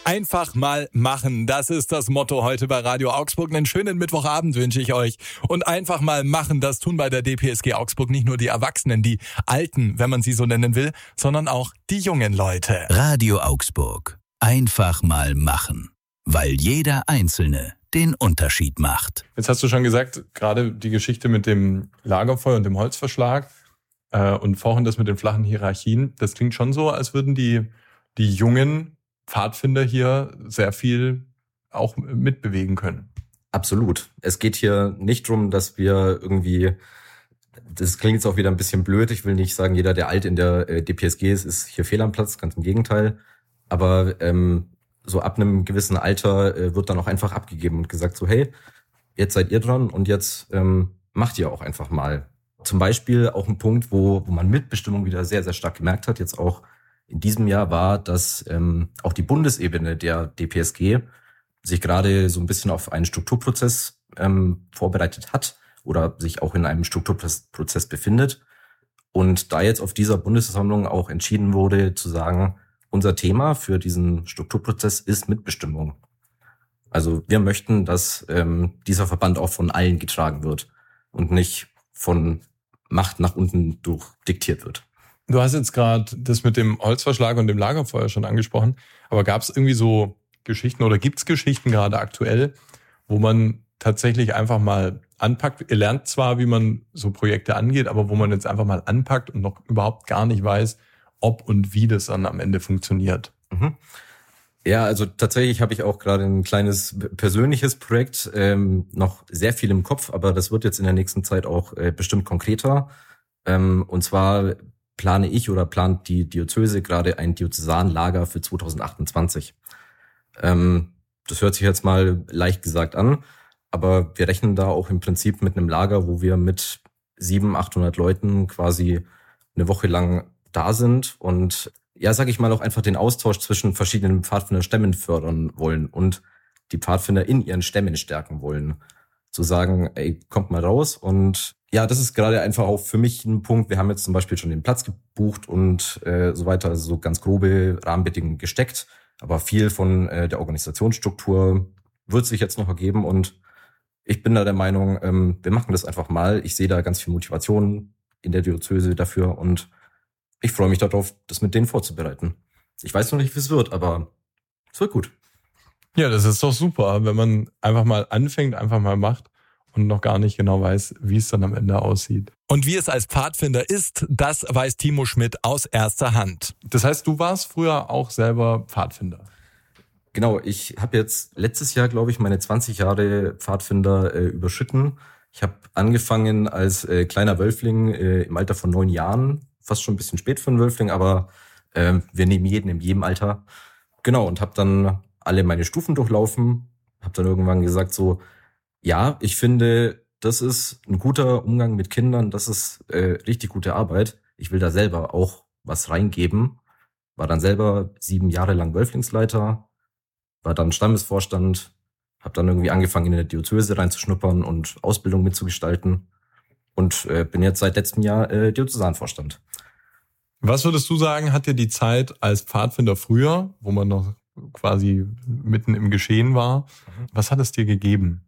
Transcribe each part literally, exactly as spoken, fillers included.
Einfach mal machen, das ist das Motto heute bei Radio Augsburg. Einen schönen Mittwochabend wünsche ich euch. Und einfach mal machen, das tun bei der D P S G Augsburg nicht nur die Erwachsenen, die Alten, wenn man sie so nennen will, sondern auch die jungen Leute. Radio Augsburg. Einfach mal machen. Weil jeder Einzelne den Unterschied macht. Jetzt hast du schon gesagt, gerade die Geschichte mit dem Lagerfeuer und dem Holzverschlag äh, und vorhin das mit den flachen Hierarchien, das klingt schon so, als würden die, die jungen Pfadfinder hier sehr viel auch mitbewegen können. Absolut. Es geht hier nicht darum, dass wir irgendwie, das klingt jetzt auch wieder ein bisschen blöd, ich will nicht sagen, jeder, der alt in der D P S G ist, ist hier fehl am Platz, ganz im Gegenteil. Aber ähm, so ab einem gewissen Alter äh, wird dann auch einfach abgegeben und gesagt so, hey, jetzt seid ihr dran und jetzt ähm, macht ihr auch einfach mal. Zum Beispiel auch ein Punkt, wo, wo man Mitbestimmung wieder sehr, sehr stark gemerkt hat, jetzt auch in diesem Jahr war, dass ähm, auch die Bundesebene der D P S G sich gerade so ein bisschen auf einen Strukturprozess ähm, vorbereitet hat oder sich auch in einem Strukturprozess befindet. Und da jetzt auf dieser Bundesversammlung auch entschieden wurde, zu sagen, unser Thema für diesen Strukturprozess ist Mitbestimmung. Also wir möchten, dass ähm, dieser Verband auch von allen getragen wird und nicht von Macht nach unten durch diktiert wird. Du hast jetzt gerade das mit dem Holzverschlag und dem Lagerfeuer schon angesprochen, aber gab es irgendwie so Geschichten oder gibt es Geschichten gerade aktuell, wo man tatsächlich einfach mal anpackt? Ihr lernt zwar, wie man so Projekte angeht, aber wo man jetzt einfach mal anpackt und noch überhaupt gar nicht weiß, ob und wie das dann am Ende funktioniert. Mhm. Ja, also tatsächlich habe ich auch gerade ein kleines persönliches Projekt, ähm, noch sehr viel im Kopf, aber das wird jetzt in der nächsten Zeit auch äh, bestimmt konkreter. Ähm, und zwar plane ich oder plant die Diözese gerade ein Diözesanlager für zwanzig achtundzwanzig. Ähm, das hört sich jetzt mal leicht gesagt an, aber wir rechnen da auch im Prinzip mit einem Lager, wo wir mit siebenhundert, achthundert Leuten quasi eine Woche lang da sind und ja, sage ich mal, auch einfach den Austausch zwischen verschiedenen Pfadfinderstämmen fördern wollen und die Pfadfinder in ihren Stämmen stärken wollen. Zu sagen, ey, kommt mal raus. Und ja, das ist gerade einfach auch für mich ein Punkt. Wir haben jetzt zum Beispiel schon den Platz gebucht und äh, so weiter, also so ganz grobe Rahmenbedingungen gesteckt. Aber viel von äh, der Organisationsstruktur wird sich jetzt noch ergeben und ich bin da der Meinung, ähm, wir machen das einfach mal. Ich sehe da ganz viel Motivation in der Diözese dafür und ich freue mich darauf, das mit denen vorzubereiten. Ich weiß noch nicht, wie es wird, aber es wird gut. Ja, das ist doch super, wenn man einfach mal anfängt, einfach mal macht und noch gar nicht genau weiß, wie es dann am Ende aussieht. Und wie es als Pfadfinder ist, das weiß Timo Schmidt aus erster Hand. Das heißt, du warst früher auch selber Pfadfinder? Genau, ich habe jetzt letztes Jahr, glaube ich, meine zwanzig Jahre Pfadfinder äh, überschritten. Ich habe angefangen als äh, kleiner Wölfling äh, im Alter von neun Jahren, fast schon ein bisschen spät für einen Wölfling, aber äh, wir nehmen jeden in jedem Alter. Genau, und habe dann alle meine Stufen durchlaufen, habe dann irgendwann gesagt so, ja, ich finde, das ist ein guter Umgang mit Kindern, das ist äh, richtig gute Arbeit. Ich will da selber auch was reingeben. War dann selber sieben Jahre lang Wölflingsleiter, war dann Stammesvorstand, habe dann irgendwie angefangen, in der Diözese reinzuschnuppern und Ausbildung mitzugestalten und äh, bin jetzt seit letztem Jahr äh, Diözesanvorstand. Was würdest du sagen, hat dir die Zeit als Pfadfinder früher, wo man noch quasi mitten im Geschehen war, was hat es dir gegeben?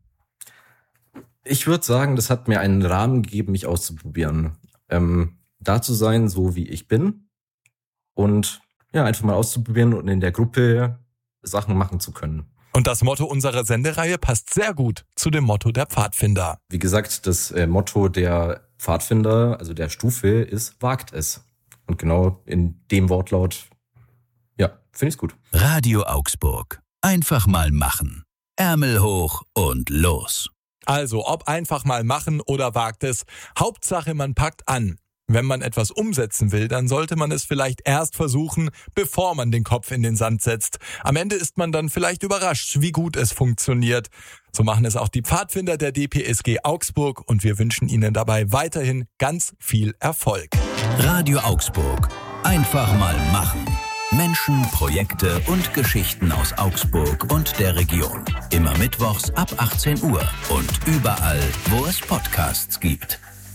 Ich würde sagen, das hat mir einen Rahmen gegeben, mich auszuprobieren. Ähm, da zu sein, so wie ich bin und ja, einfach mal auszuprobieren und in der Gruppe Sachen machen zu können. Und das Motto unserer Sendereihe passt sehr gut zu dem Motto der Pfadfinder. Wie gesagt, das äh, Motto der Pfadfinder, also der Stufe, ist wagt es. Und genau in dem Wortlaut, ja, finde ich's gut. Radio Augsburg. Einfach mal machen. Ärmel hoch und los. Also, ob einfach mal machen oder wagt es, Hauptsache man packt an. Wenn man etwas umsetzen will, dann sollte man es vielleicht erst versuchen, bevor man den Kopf in den Sand setzt. Am Ende ist man dann vielleicht überrascht, wie gut es funktioniert. So machen es auch die Pfadfinder der D P S G Augsburg und wir wünschen Ihnen dabei weiterhin ganz viel Erfolg. Radio Augsburg. Einfach mal machen. Menschen, Projekte und Geschichten aus Augsburg und der Region. Immer mittwochs ab achtzehn Uhr und überall, wo es Podcasts gibt.